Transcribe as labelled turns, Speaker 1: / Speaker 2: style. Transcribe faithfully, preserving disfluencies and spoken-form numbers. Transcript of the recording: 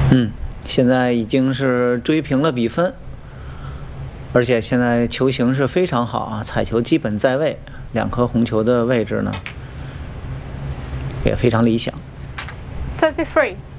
Speaker 1: 嗯，现在已经是追平了比分，而且现在球形是非常好啊，彩球基本在位，两颗红球的位置呢也非常理想。
Speaker 2: thirty-three